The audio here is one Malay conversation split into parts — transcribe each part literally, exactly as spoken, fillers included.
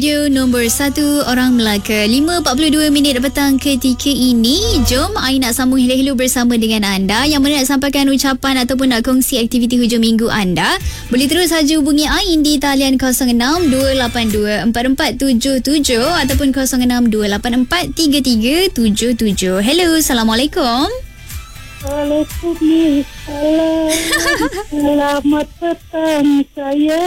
Radio nombor satu orang Melaka. lima empat puluh dua minit petang ketika ini. Jom Ai nak sambung hello-hello bersama dengan anda. Yang mana nak sampaikan ucapan ataupun nak kongsi aktiviti hujung minggu anda, boleh terus saja hubungi Ain di talian kosong enam dua lapan dua empat empat tujuh tujuh ataupun kosong enam dua lapan empat tiga tiga tujuh tujuh. Hello, Assalamualaikum. Waalaikumsalam. Selamat petang saya.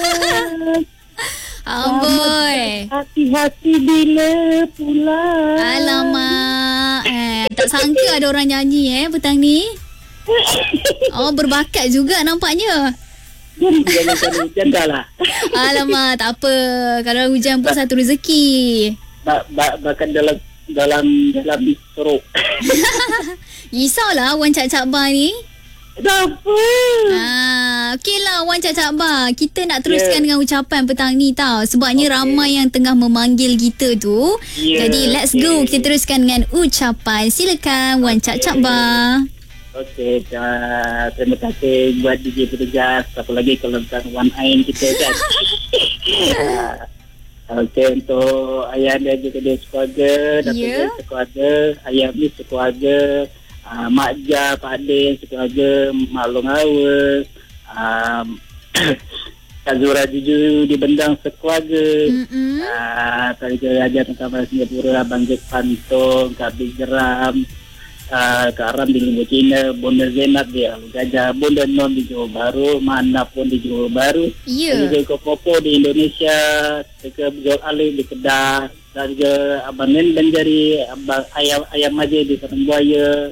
Amboi. Hati-hati bila pulang. Alamak. Eh, tak sangka ada orang nyanyi eh petang ni. Oh, berbakat juga nampaknya. Hujan dah lah. Alamak, tak apa. Kalau hujan pun satu rezeki. Bak, bak, bahkan dalam dalam dalam teruk. Risaulah Wan Cak-Cak Bar ni. Tak apa. Ah, okeylah Wan Cak-Cak Bar. Kita nak teruskan yeah. dengan ucapan petang ni tau. Sebabnya okay. ramai yang tengah memanggil kita tu. Yeah. Jadi let's okay. go. Kita teruskan dengan ucapan. Silakan Wan okay. Cak-Cak Bar. Okey, uh, terima kasih buat D J Petugas. Apa lagi kalau bukan Wan Ain kita kan. uh, Okey, untuk ayah anda juga dia sekeluarga, datuk yeah. dia sekeluarga, ayah ni sekeluarga, uh, Mak Ja, Pak Din sekeluarga, Mak Long Awas, um, Kak Zura Juju di Bendang sekeluarga, mm-hmm. uh, tadi ke Raja Tentara Singapura, Abang Jek Pantong, Kak Big Geram, Uh, Kak Ram di Limbu Cina, Bunda Zainab di Alu Gajah, Bunda Non di Johor Bahru, Mana pun di Johor Bahru, yeah. dan juga Popo di Indonesia, juga Zul Alif di Kedah, dan juga Abang Nen Banjari, Abang Ayam Ayam Majid di Sarang Buaya,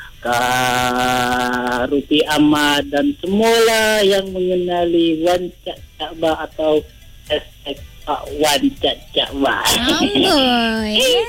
Kak Rupi Ahmad, dan semualah yang mengenali Wan Cak-Cak Bar atau hashtag Pak Wan Cak-Cak Bar. Amboi.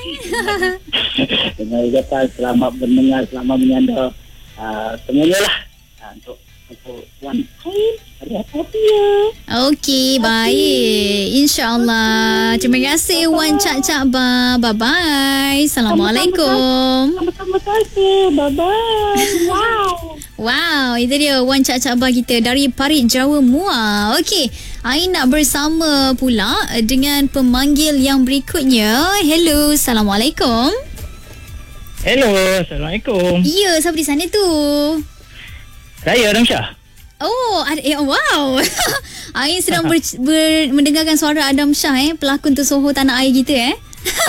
Dengan ucapan selamat mendengar, selamat menyanda uh, semuanya lah uh, untuk untuk Wan Ain. Hari apa ya? Okey, baik. InsyaAllah. Terima kasih Wan Cak-Cak Bar. Bye-bye. Assalamualaikum. Sama-sama kasih. Bye-bye. Wow. Wow, itu dia Wan Cak-Cak Bar kita dari Parit Jawa Muar. Okey, Ain nak bersama pula dengan pemanggil yang berikutnya. Hello, Assalamualaikum. Hello, Assalamualaikum. Ya, siapa di sana tu? Saya Adam Shah. Oh, ada, eh, wow. Ain sedang ber, ber, mendengarkan suara Adam Shah eh, pelakon tersohor tanah air kita eh.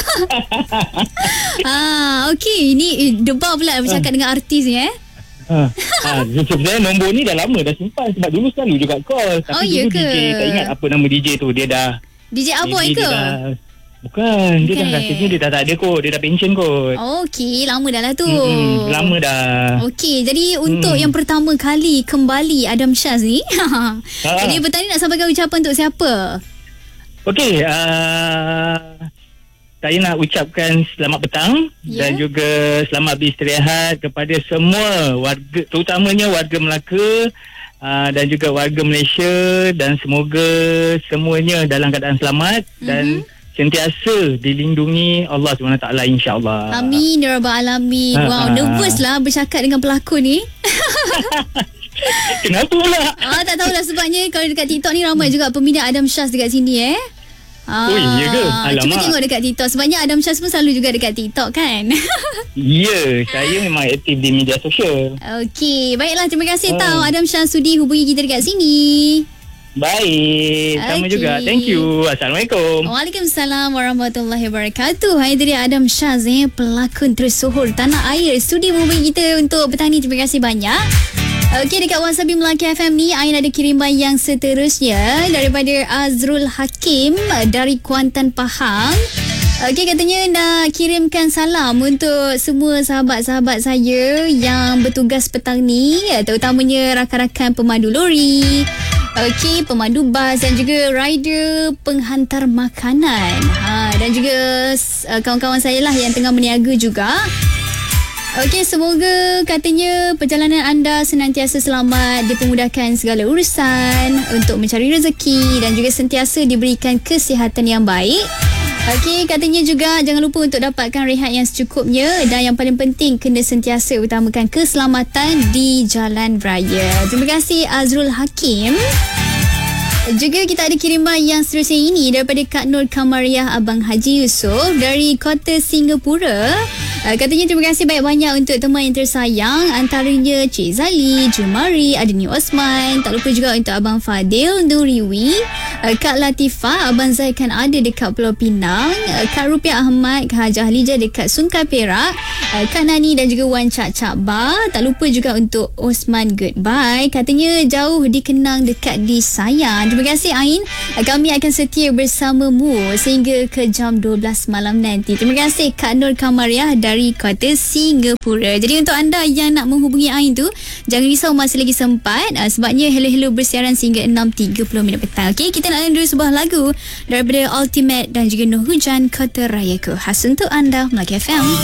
ah, okey, ini eh, debar pula bercakap dengan artis ni eh. Ha, ha, sebenarnya nombor ni dah lama dah simpan sebab dulu selalu juga call. Tapi oh, dulu ya ke? D J, tak ingat apa nama D J tu. Dia dah D J Aboy ke? Dah, bukan, dia okay. dah rasanya dia dah tak ada kot. Dia dah pension kot. Okey, lama dah lah tu. Hmm, lama dah. Okey, jadi untuk hmm. yang pertama kali kembali Adam Shaz ni. ha. Jadi petang ni nak sampaikan ucapan untuk siapa? Okey, uh, saya nak ucapkan selamat petang yeah. dan juga selamat beristirahat kepada semua warga, terutamanya warga Melaka uh, dan juga warga Malaysia, dan semoga semuanya dalam keadaan selamat mm-hmm. dan sentiasa dilindungi Allah subhanahu wa taala, insya-Allah. Amin ya rabbal alamin. Ha, wow, ha, nervous lah bercakap dengan pelakon ni. Kenapa pula? Ah, tak tahulah sebabnya kalau dekat TikTok ni ramai juga peminat Adam Shaz dekat sini eh. Ah, oh iya ke? Alamak. Cuba tengok dekat TikTok. Sebabnya Adam Shaz pun selalu juga dekat TikTok kan? Ya, saya memang aktif di media sosial. Okey, baiklah, terima kasih oh. tau Adam Shaz sudi hubungi kita dekat sini. Baik, sama okay. juga. Thank you. Assalamualaikum. Waalaikumsalam warahmatullahi wabarakatuh. Hai, itu dia Adam Shaz eh, pelakon tersohor tanah air. Sudi hubungi kita untuk petang ni. Terima kasih banyak. Okey, dekat Wasabi Melaka F M ni Ain ada kiriman yang seterusnya daripada Azrul Hakim dari Kuantan Pahang. Okey, katanya nak kirimkan salam untuk semua sahabat-sahabat saya yang bertugas petang ni, terutamanya rakan-rakan pemandu lori, okey, pemandu bas dan juga rider penghantar makanan. Ha, dan juga uh, kawan-kawan saya lah yang tengah berniaga juga. Okey, semoga katanya perjalanan anda senantiasa selamat, dipermudahkan segala urusan untuk mencari rezeki dan juga sentiasa diberikan kesihatan yang baik. Okey, katanya juga jangan lupa untuk dapatkan rehat yang secukupnya dan yang paling penting kena sentiasa utamakan keselamatan di jalan raya. Terima kasih Azrul Hakim. Juga kita ada kiriman yang seterusnya ini daripada Kak Nur Kamariah Abang Haji Yusof dari Kota Singapura. Uh, katanya terima kasih banyak-banyak untuk teman yang tersayang, antaranya Cik Zali, Jumari, Adini Osman. Tak lupa juga untuk Abang Fadil, Nuriwi, uh, Kak Latifah, Abang Zaikan ada dekat Pulau Pinang, uh, Kak Rupiah Ahmad, Kak Hajah Halijah dekat Sungai Perak, uh, Kak Nani dan juga Wan Cak Cak Bar. Tak lupa juga untuk Osman Goodbye. Katanya jauh dikenang dekat disayang. Terima kasih Ain. Uh, kami akan setia bersamamu sehingga ke jam dua belas malam nanti. Terima kasih Kak Nur Kamariah dari Kota Singapura. Jadi untuk anda yang nak menghubungi Ain tu, jangan risau, masih lagi sempat. Uh, sebabnya Hello Hello bersiaran sehingga enam tiga puluh minit petang. Okey, kita nak dengar sebuah lagu daripada Ultimate dan juga Nur Hujan, Kota Rayaku. Khas untuk anda, Melaka F M.